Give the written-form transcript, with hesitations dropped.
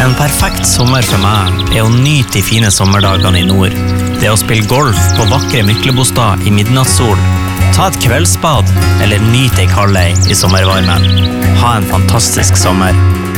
En perfekt sommer for meg å nyte de fine sommerdagene I nord. Det å spille golf på vakre Myklebostad I midnattssol, ta et kveldsbad eller nyte en kald ei I sommervarmen. Ha en fantastisk sommer.